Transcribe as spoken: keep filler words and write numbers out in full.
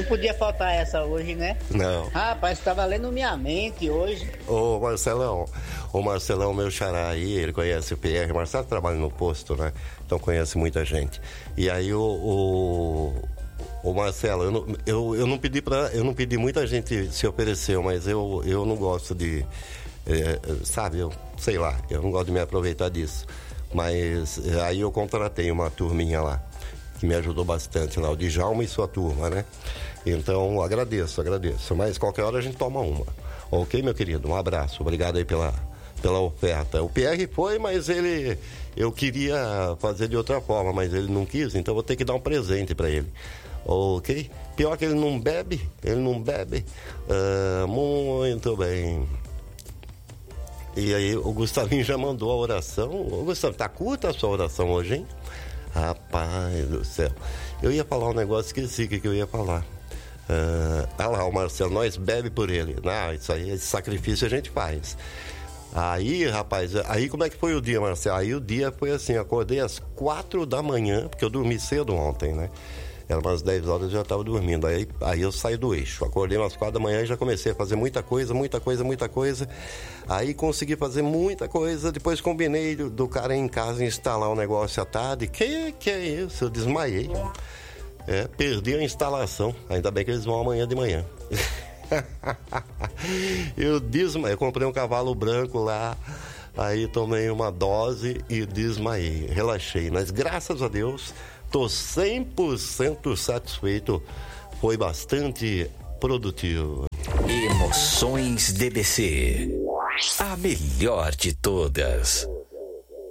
Não podia faltar essa hoje, né? Não. Rapaz, estava lendo minha mente hoje. Ô Marcelão, o Marcelão, meu xará aí, ele conhece o P R. Marcelo trabalha no posto, né? Então conhece muita gente. E aí o... o... Ô Marcelo, eu não, eu, eu não pedi pra. Eu não pedi, muita gente se ofereceu, mas eu, eu não gosto de. É, sabe, eu sei lá, eu não gosto de me aproveitar disso. Mas é, aí eu contratei uma turminha lá, que me ajudou bastante lá, o Djalma e sua turma, né? Então agradeço, agradeço. Mas qualquer hora a gente toma uma. Ok, meu querido? Um abraço, obrigado aí pela, pela oferta. O P R foi, mas ele. Eu queria fazer de outra forma, mas ele não quis, então vou ter que dar um presente pra ele. Ok? Pior que ele não bebe, ele não bebe. Uh, muito bem. E aí o Gustavinho já mandou a oração. Ô Gustavo, tá curta a sua oração hoje, hein? Rapaz do céu. Eu ia falar um negócio, esqueci o que, que eu ia falar. Uh, ah lá, o Marcelo, nós bebe por ele. Não, isso aí, esse sacrifício a gente faz. Aí, rapaz, aí como é que foi o dia, Marcelo? Aí o dia foi assim, acordei às quatro da manhã, porque eu dormi cedo ontem, né? Era umas dez horas, eu já estava dormindo. Aí, aí eu saí do eixo. Acordei umas quatro da manhã e já comecei a fazer muita coisa, muita coisa, muita coisa. Aí consegui fazer muita coisa. Depois combinei do, do cara em casa instalar um negócio à tarde. Que que é isso? Eu desmaiei. É, perdi a instalação. Ainda bem que eles vão amanhã de manhã. eu desmaiei. Eu comprei um cavalo branco lá. Aí tomei uma dose e desmaiei. Relaxei. Mas graças a Deus... Tô cem por cento satisfeito. Foi bastante produtivo. Emoções D B C. A melhor de todas.